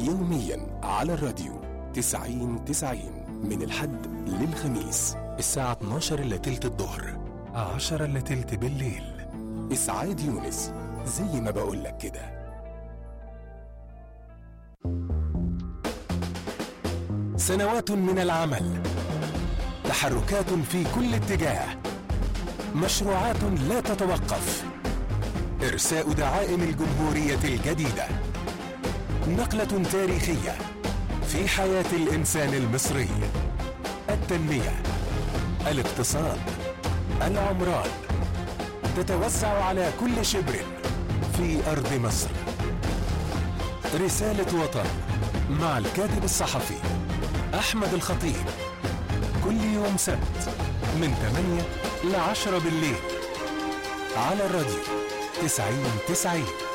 يوميا على الراديو 90 من الحد للخميس الساعة 12 إلا تلت الظهر 10 إلا تلت بالليل. إسعاد يونس زي ما بقولك كده. سنوات من العمل، تحركات في كل اتجاه، مشروعات لا تتوقف، إرساء دعائم الجمهورية الجديدة، نقلة تاريخية في حياة الإنسان المصري، التنمية، الاقتصاد، العمران، تتوزع على كل شبر في أرض مصر. رسالة وطن مع الكاتب الصحفي أحمد الخطيب، كل يوم سبت من 8 ل 10 بالليل على الراديو 90.